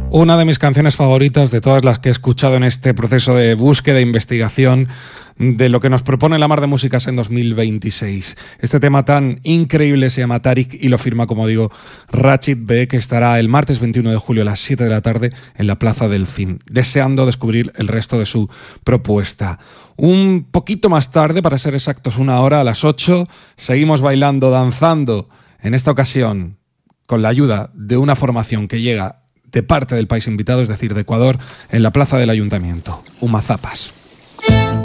Una de mis canciones favoritas de todas las que he escuchado en este proceso de búsqueda e investigación de lo que nos propone La Mar de Músicas en 2026. Este tema tan increíble se llama Tarik y lo firma, como digo, Rachid B, que estará el martes 21 de julio a las 7 de la tarde en la Plaza del CIM, deseando descubrir el resto de su propuesta. Un poquito más tarde, para ser exactos, una hora, a las 8, seguimos bailando, danzando, en esta ocasión con la ayuda de una formación que llega de parte del país invitado, es decir, de Ecuador, en la plaza del Ayuntamiento, Humazapas.